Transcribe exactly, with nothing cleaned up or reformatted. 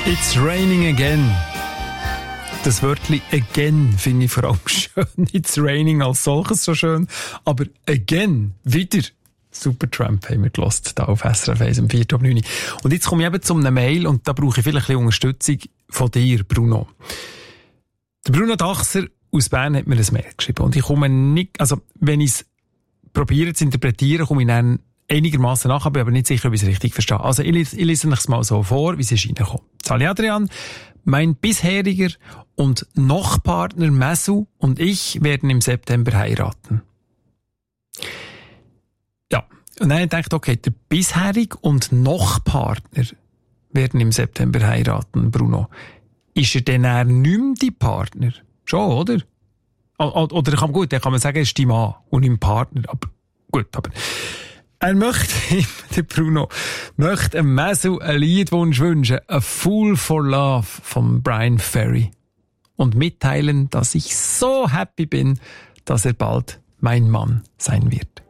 It's raining again. Das Wörtchen again finde ich vor allem schön. It's raining als solches so schön. Aber again, wieder. Supertramp haben wir gehört, hier auf S R F eins um vier Uhr neun. Und jetzt komme ich eben zu einem Mail und da brauche ich vielleicht ein bisschen Unterstützung von dir, Bruno. Der Bruno Dachser aus Bern hat mir ein Mail geschrieben und ich komme nicht, also wenn ich es probiere zu interpretieren, komme ich dann einigermaßen nach, aber ich bin nicht sicher, ob ich es richtig verstehe. Also ich, ich lese es mal so vor, wie es ist reingekommen. Sali Adrian, mein bisheriger und Noch-Partner Messu und ich werden im September heiraten. Ja, und dann habe ich gedacht, okay, der bisherige und Noch-Partner werden im September heiraten, Bruno. Ist er denn eher nicht mehr dein Partner? Schon, oder? Oder kann, gut, dann kann man sagen, er ist dein Mann und nicht Partner. Aber gut, aber er möchte ihm, der Bruno, möchte einem Messu einen Liedwunsch wünschen. A Fool for Love von Brian Ferry. Und mitteilen, dass ich so happy bin, dass er bald mein Mann sein wird.